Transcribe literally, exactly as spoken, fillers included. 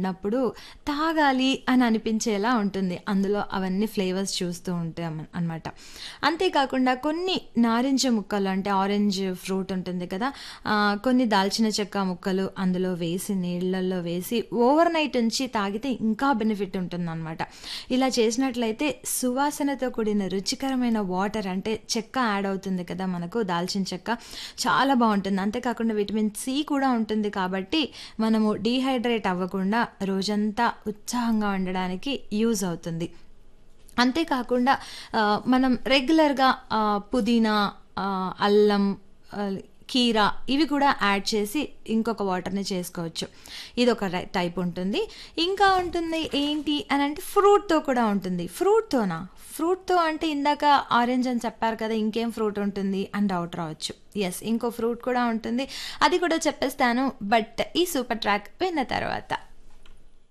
ఉన్నప్పుడు తాగాలి అని అనిపించేలా ఉంటుంది. అందులో అవన్నీ ఫ్లేవర్స్ చూస్తూ ఉంటే అమ అనమాట. అంతే కాకుండా కొన్ని నారింజ ముక్కలు అంటే ఆరెంజ్ ఫ్రూట్ ఉంటుంది కదా! ఆహ్, కొన్ని దాల్చిన చెక్క ముక్కలు అందులో వేసి నీళ్ళల్లో వేసి ఓవర్ నైట్ ఉంచి తాగితే ఇంకా బెనిఫిట్ ఉంటుందనమాట. ఇలా చేసినట్లయితే సువాసనతో కూడిన రుచికరమైన వాటర్ అంటే చెక్క యాడ్ అవుతుంది కదా మనకు దాల్చిన చెక్క. చాలా బావుంటుంది. అంతే కాకుండా విటమిన్ సి కూడా ఉంటుంది కాబట్టి మనము డీహైడ్రేట్ అవ్వకుండా రోజంతా ఉత్సాహంగా ఉండడానికి యూజ్ అవుతుంది. అంతే కాకుండా ఆహ్, మనం రెగ్యులర్‌గా ఆహ్, పుదీనా, ఆహ్, అల్లం, ఆహ్, కీర ఇవి కూడా యాడ్ చేసి ఇంకొక వాటర్‌ని చేసుకోవచ్చు. ఇదొక రై టైప్ ఉంటుంది. ఇంకా ఉంటుంది ఏంటి అనంటే ఫ్రూట్‌తో కూడా ఉంటుంది. ఫ్రూట్‌తోనా? ఫ్రూట్‌తో అంటే ఇందాక ఆరెంజ్ అని చెప్పారు కదా! ఇంకేం ఫ్రూట్ ఉంటుంది అని డౌట్ రావచ్చు. యెస్, ఇంకో ఫ్రూట్ కూడా ఉంటుంది. అది కూడా చెప్పేస్తాను. బట్ ఈ సూపర్ ట్రాక్ విన్న తర్వాత.